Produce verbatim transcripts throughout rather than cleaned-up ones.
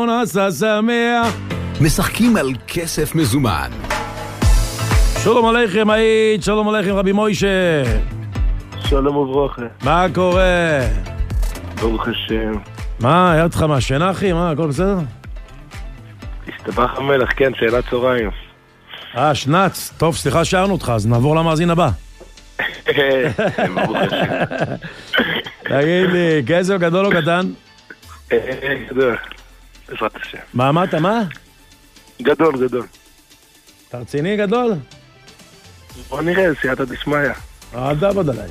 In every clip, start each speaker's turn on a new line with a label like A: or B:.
A: נסע שמח.
B: משחקים על כסף מזומן.
A: שלום עליכם היית, שלום עליכם רבי מוישה.
C: שלום וברוכה.
A: מה קורה?
C: ברוך השם.
A: מה, היה אותך מהשינה אחי? מה, הכל בסדר?
C: הסתבך המלך, כן, שאלת צהריים.
A: אה, שנץ. טוב, סליחה שערנו אותך, אז נעבור למאזין הבא.
C: ברוך השם.
A: תגיד לי, כסף גדול או קטן?
C: גדול. בעזרת השם.
A: מה אמרת, מה?
C: גדול, גדול.
A: אתה רציני גדול?
C: בוא נראה, סייעתא דשמיא.
A: אל תעבוד עליי.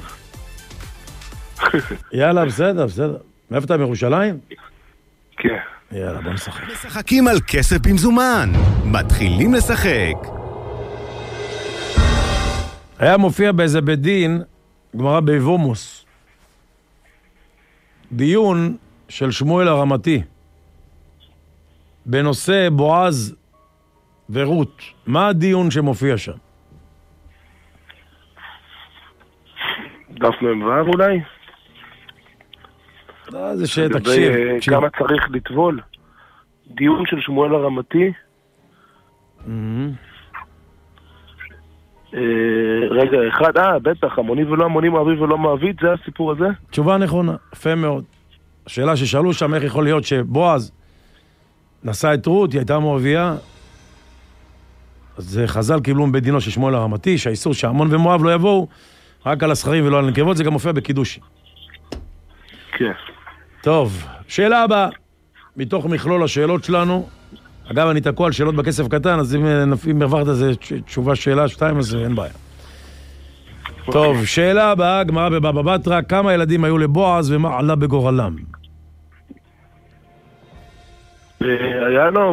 A: יאללה, בסדר, בסדר. מאיפה אתה, מירושלים?
C: כן.
A: יאללה, בוא נשחק.
B: משחקים על כסף במזומן. מתחילים לשחק.
A: היה מופיע באיזה בית דין, גמרא ביבומוס, דיון של שמואל הרמתי, בנושא בועז ורות. מה הדיון שמופיע שם?
C: דף ממבר אולי?
A: לא, זה שתקשיב.
C: כמה צריך לטבול? דיון של שמואל הרמתי? רגע, אחד, אה, בטח, המוני ולא המוני, מעביד ולא מעביד, זה הסיפור הזה?
A: תשובה נכונה, יפה מאוד. השאלה ששאלו שם, איך יכול להיות שבועז נשא את רות, היא הייתה מואביה, אז חז"ל קיבלו מבית דינו של שמואל הרמתי, שהאיסור שעמון ומואב לא יבואו, רק על הסכרים ולא על הנקבות, זה גם מופיע בקידושי.
C: כן.
A: טוב, שאלה הבאה, מתוך מכלול השאלות שלנו, אגב, אני תקוע על שאלות בכסף קטן, אז אם הרווחת איזה תשובה שאלה שתיים, אז אין בעיה. טוב, שאלה הבאה, גמרא בבבא בתרא, כמה ילדים היו לבועז ומה עלה בגורלם?
C: היה לו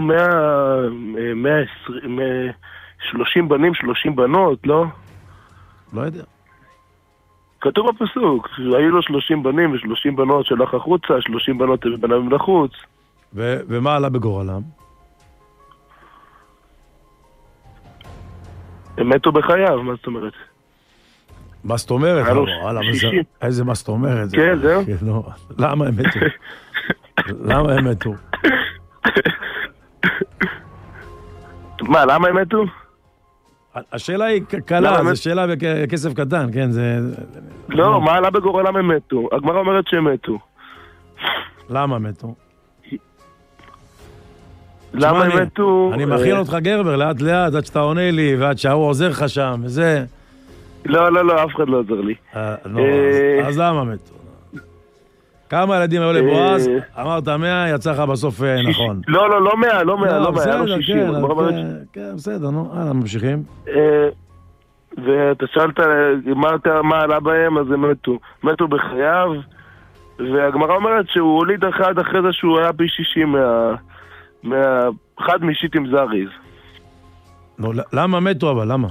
C: שלושים בנים, שלושים בנות, לא?
A: לא יודע.
C: כתוב בפסוק, היו לו שלושים בנים ושלושים בנות שלח החוצה, שלושים בנות ובניו לחוץ.
A: ומה עלה בגורלם?
C: הם מתו בחייו, מה זאת אומרת?
A: מה זאת אומרת? איזה מה זאת אומרת?
C: כן, זהו.
A: למה הם מתו? למה הם מתו?
C: מה, למה הם מתו?
A: השאלה היא קלה, זו שאלה בכסף קטן, כן, זה...
C: לא, מה עלה בגורלם הם מתו? הגמרא אומרת שהם מתו.
A: למה מתו?
C: למה הם מתו?
A: אני מכין אותך גרבר, לאט לאט, עד שאתה עונה לי, ועד שההוא עוזר לך שם, וזה...
C: לא, לא, לא, אף אחד לא עוזר לי.
A: אז למה מתו? כמה ילדים היו לבועז? אמרת מאה, יצא לך בסוף נכון.
C: לא, לא, לא מאה, לא מאה, לא מאה,
A: בסדר, כן, כן, בסדר, נו, הלאה, ממשיכים.
C: ואתה שאלת מה עלה בהם, אז הם מתו. מתו בחייו, והגמרא אומרת שהוא הוליד אחד אחרי זה שהוא היה פי שישים מה... אחד משיטים זריז.
A: נו, למה מתו אבל? למה?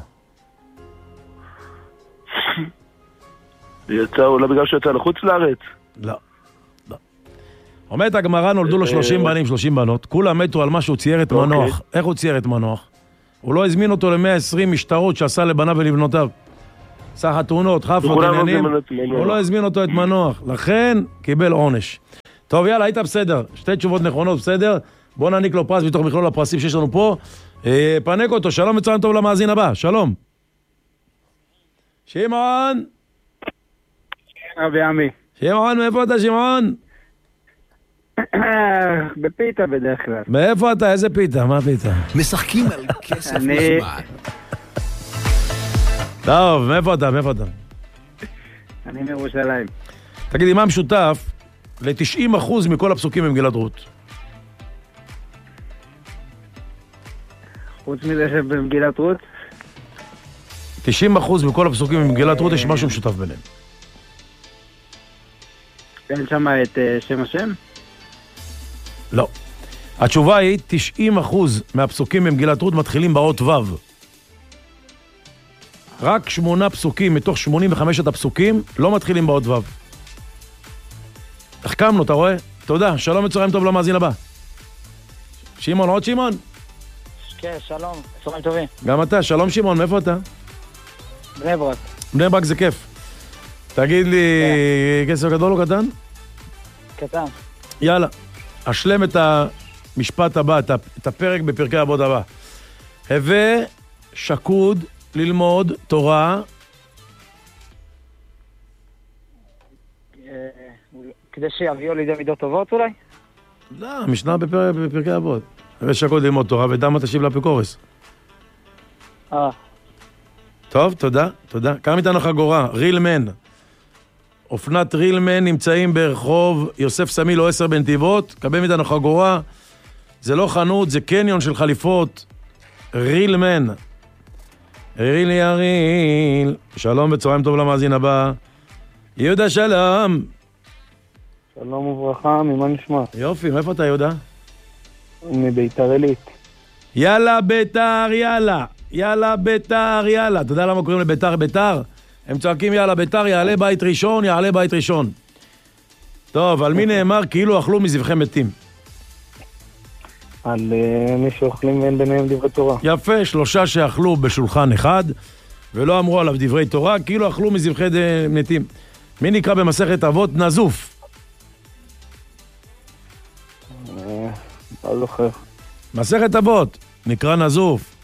C: יצא, אולי בגלל שיצא לחוץ לארץ?
A: לא. אומרת הגמרא, נולדו לו שלושים בנים, שלושים בנות, כולם מתו על מה שהוא צייר את מנוח. איך הוא צייר את מנוח? הוא לא הזמין אותו ל-מאה ועשרים משטרות שעשה לבניו ולבנותיו. עשה חתונות, חפות, עניינים. הוא לא הזמין אותו את מנוח. לכן קיבל עונש. טוב, יאללה, היית בסדר. שתי תשובות נכונות, בסדר? בוא נעניק לו פרס מתוך מכלול הפרסים שיש לנו פה. פנק אותו, שלום וצהריים טוב למאזין הבא. שלום. שמעון.
D: אבי עמי.
A: שמעון, מאיפה אתה, שמעון?
D: בפיתה בדרך כלל.
A: מאיפה אתה? איזה פיתה? מה פיתה?
B: משחקים על כסף מזומן.
A: טוב, מאיפה אתה? מאיפה אתה?
D: אני מירושלים.
A: תגיד לי, מה משותף ל-תשעים אחוז מכל הפסוקים במגילת רות?
D: חוץ מזה שבמגילת רות?
A: תשעים אחוז מכל הפסוקים במגילת רות יש משהו משותף ביניהם.
D: אין שם את שם השם?
A: לא. התשובה היא, תשעים אחוז מהפסוקים במגילת רות מתחילים באות ו'. רק שמונה פסוקים מתוך שמונים וחמשת הפסוקים לא מתחילים באות ו'. החכמנו, אתה רואה? תודה, שלום וצהריים טוב למאזין הבא. שמעון, עוד שמעון?
D: כן, שלום, צהריים טובים.
A: גם אתה, שלום שמעון, מאיפה אתה?
D: בני ברק.
A: בני ברק זה כיף. תגיד לי, כסף גדול או קטן?
D: קטן.
A: יאללה, אשלם את המשפט הבא, את הפרק בפרקי אבות הבא. הווה שקוד ללמוד תורה.
D: כדי שיביאו לידי מידות טובות אולי?
A: לא, המשנה בפרק, בפרקי אבות. הווה שקוד ללמוד תורה, ודמה תשיב לאפיקורס.
D: אה.
A: טוב, תודה, תודה. קם איתנו חגורה, רילמן. אופנת רילמן נמצאים ברחוב יוסף סמיל או עשר בנתיבות. קם איתנו חגורה. זה לא חנות, זה קניון של חליפות. רילמן. ריל יריל. שלום וצהריים טוב למאזין הבא. יהודה שלום.
C: שלום וברכה, ממה נשמע?
A: יופי, מאיפה אתה יהודה?
C: מביתר עילית.
A: יאללה ביתר, יאללה. יאללה ביתר, יאללה. אתה יודע למה קוראים לביתר ביתר? הם צועקים יאללה ביתר, יעלה בית ראשון, יעלה בית ראשון. טוב, על מי נאמר כאילו אכלו מזבחי מתים?
C: על uh, מי שאוכלים ואין ביניהם דברי תורה.
A: יפה, שלושה שאכלו בשולחן אחד, ולא אמרו עליו דברי תורה, כאילו אכלו מזבחי מתים. מי נקרא במסכת אבות? נזוף.
C: לא זוכר.
A: מסכת אבות, נקרא נזוף.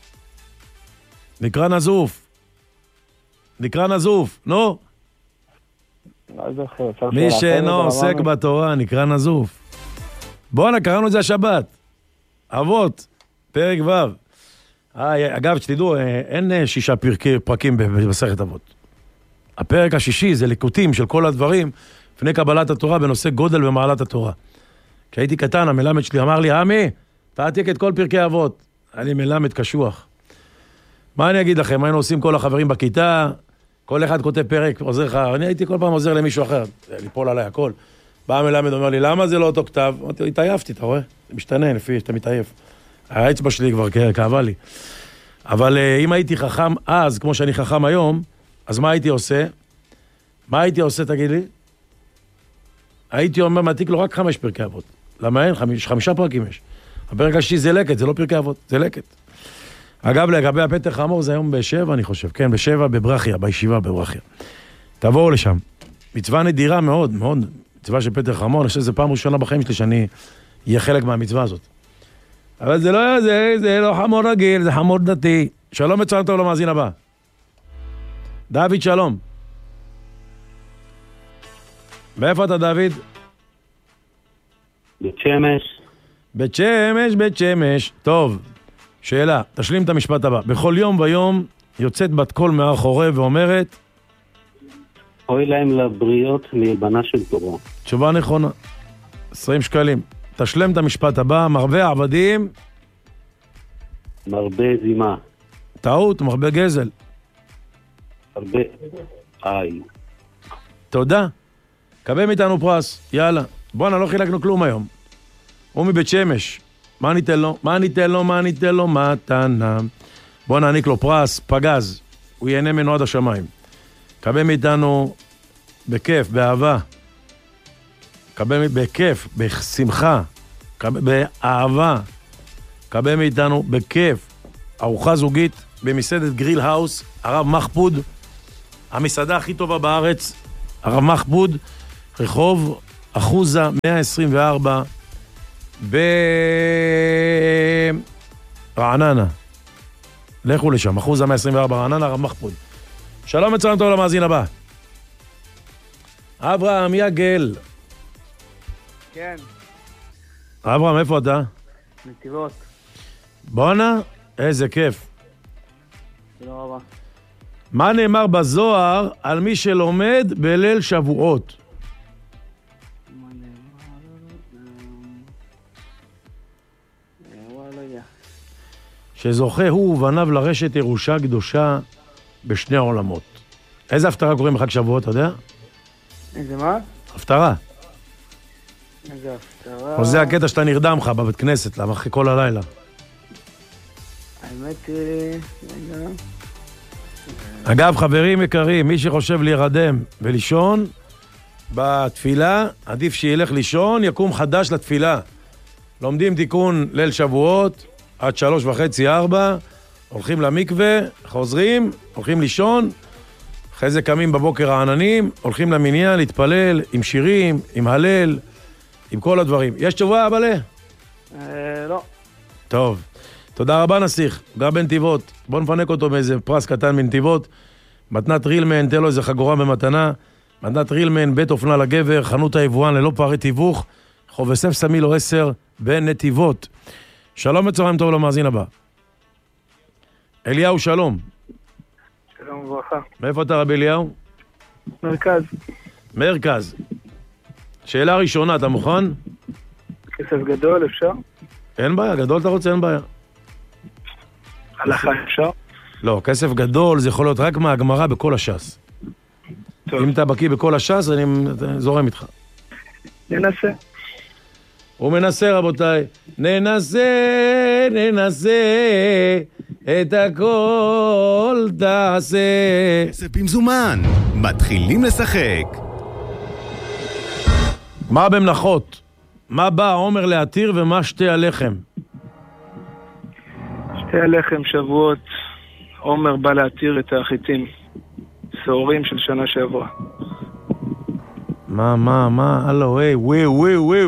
A: נקרא נזוף. נקרא נזוף, נו.
C: לא זוכר.
A: מי שאינו עוסק בתורה, נקרא נזוף. בואו קראנו את זה השבת. אבות, פרק ו'. אגב, שתדעו, אין שישה פרקי, פרקים במסכת אבות. הפרק השישי זה ליקוטים של כל הדברים לפני קבלת התורה בנושא גודל ומעלת התורה. כשהייתי קטן, המלמד שלי אמר לי, עמי, תעתיק את כל פרקי אבות. אני מלמד קשוח. מה אני אגיד לכם? היינו עושים כל החברים בכיתה, כל אחד כותב פרק, עוזר לך, אני הייתי כל פעם עוזר למישהו אחר, ליפול עליי הכל. בא המלמד, אומר לי, למה זה לא אותו כתב? אמרתי, התעייפתי, אתה רואה? זה משתנה לפי שאתה מתעייף. האצבע שלי כבר כאבה לי. אבל אם הייתי חכם אז, כמו שאני חכם היום, אז מה הייתי עושה? מה הייתי עושה, תגיד לי? הייתי אומר, מעתיק לו רק חמש פרקי אבות. למה אין? חמיש, חמישה פרקים יש. הפרק השישי זה לקט, זה לא פרקי אבות, זה לקט. אגב, לגבי הפתח חמור, זה היום בשבע, אני חושב. כן, בשבע, בברכיה, בישיבה בברכיה. תבואו לשם. מצווה נדירה מאוד, מאוד. מצווה של פתח חמור, אני חושב שזה פעם ראשונה בחיים שלי שאני אהיה חלק מהמצווה הזאת. אבל זה לא, זה, זה לא חמור רגיל, זה חמור דתי. שלום וצהריים טוב למאזין הבא. דוד, שלום. מאיפה אתה, דוד?
E: בית שמש.
A: בית שמש, בית שמש. טוב, שאלה, תשלים את המשפט הבא. בכל יום ויום יוצאת בת קול מהר חורב ואומרת,
E: אוי להם לבריות מלבנה של תורה.
A: תשובה נכונה. עשרים שקלים. תשלם את המשפט הבא, מרבה עבדים.
E: מרבה זימה.
A: טעות, מרבה גזל.
E: הרבה איי.
A: תודה. קבל מאיתנו פרס, יאללה. בואנה, לא חילקנו כלום היום. הוא מבית שמש. מה ניתן לו? מה ניתן לו? מה ניתן לו? מתנה. בוא נעניק לו פרס, פגז. הוא ייהנה ממנו עד השמיים. קבל מאיתנו בכיף, באהבה. קבל בכיף, בשמחה. קבל באהבה. קבל מאיתנו בכיף. ארוחה זוגית במסעדת גריל האוס, הרב מחפוד. המסעדה הכי טובה בארץ, הרב מחפוד. רחוב אחוזה מאה עשרים וארבע ברעננה. לכו לשם, אחוזה מאה עשרים וארבע רעננה, הרב מחפוד. שלום וצהריים טוב למאזין הבא. אברהם יגל.
D: כן.
A: אברהם, איפה אתה?
D: נתיבות.
A: בונה, איזה כיף.
D: תודה רבה.
A: מה נאמר בזוהר על מי שלומד בליל שבועות?
D: מה נאמר? וואי, לא יודע.
A: שזוכה הוא ובניו לרשת ירושה קדושה בשני העולמות. איזה הפטרה קוראים בחג שבועות, אתה יודע?
D: איזה מה?
A: הפטרה.
D: איזה הפטרה?
A: או זה הקטע שאתה נרדם לך בבית כנסת, למה אחרי כל הלילה.
D: האמת, רגע.
A: אגב, חברים יקרים, מי שחושב להירדם ולישון בתפילה, עדיף שילך לישון, יקום חדש לתפילה. לומדים תיקון ליל שבועות, עד שלוש וחצי, ארבע, הולכים למקווה, חוזרים, הולכים לישון, אחרי זה קמים בבוקר העננים, הולכים למניין, להתפלל עם שירים, עם הלל, עם כל הדברים. יש תשובה, אבאלה?
D: אה, לא.
A: טוב. תודה רבה נסיך, גר בנתיבות. בוא נפנק אותו באיזה פרס קטן בנתיבות. מתנת רילמן, תן לו איזה חגורה במתנה. מתנת רילמן, בית אופנה לגבר, חנות היבואן ללא פערי תיווך. חוב יוסף סמילו עשר בנתיבות. שלום וצהריים טוב למאזין הבא. אליהו, שלום.
D: שלום וברכה.
A: מאיפה אתה רבי אליהו?
D: מרכז.
A: מרכז. שאלה ראשונה, אתה מוכן?
D: כסף גדול, אפשר?
A: אין בעיה, גדול אתה רוצה, אין בעיה.
D: הלכה אפשר?
A: לא, כסף גדול זה יכול להיות רק מהגמרא בכל הש"ס.
D: טוב.
A: אם אתה בקיא בכל הש"ס, אני זורם איתך.
D: ננסה.
A: הוא מנסה, רבותיי. ננסה, ננסה, את הכל תעשה.
B: כסף במזומן, מתחילים לשחק.
A: מה במלאכות? מה בא העומר להתיר ומה שתי הלחם?
D: שתי הלחם שבועות, עומר בא להתיר את החיטים, שעורים של שנה שעברה.
A: מה, מה, מה? הלו, וואי, וואי, וואי, וואי.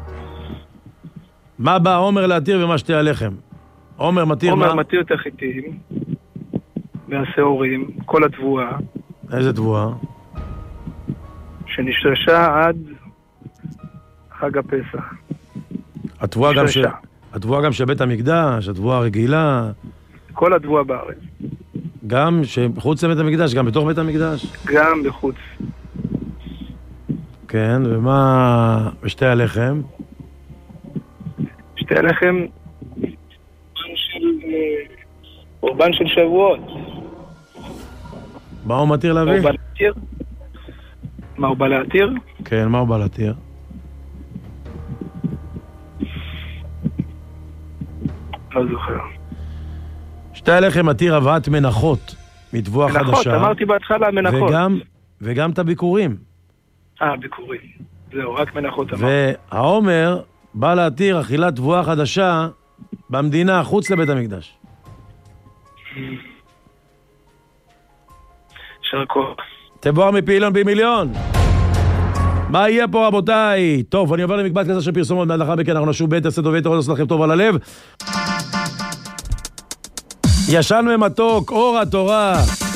A: מה בא העומר להתיר ומה שתי הלחם? עומר מתיר מה?
D: עומר מתיר את החיטים, והשעורים, כל התבואה.
A: איזה תבואה?
D: שנשרשה עד חג הפסח.
A: התבואה גם של... התבואה גם של בית המקדש, התבואה הרגילה.
D: כל התבואה בארץ.
A: גם שחוץ לבית המקדש, גם בתוך בית המקדש.
D: גם בחוץ.
A: כן, ומה... ושתי הלחם?
D: שתי הלחם, קורבן של שבועות.
A: מה הוא מתיר להביא?
D: מה הוא בא להתיר? מה הוא בא להתיר?
A: כן, מה הוא בא להתיר?
D: לא זוכר.
A: שתי הלחם מתיר הבאת מנחות מתבואה חדשה.
D: מנחות, אמרתי בהתחלה מנחות.
A: וגם, וגם את הביקורים.
D: אה, ביקורים. זהו, רק מנחות אמרתי.
A: והעומר בא להתיר אכילת תבואה חדשה במדינה, חוץ לבית המקדש.
D: שרקו.
A: תבואר מפעילון במיליון. מה יהיה פה רבותיי? טוב, אני עובר למקבץ כזה של פרסומות, מיד לאחר מכן אנחנו נשוב בית עשה טוב ויתר, עושה לכם טוב על הלב. ישן ומתוק, אור התורה.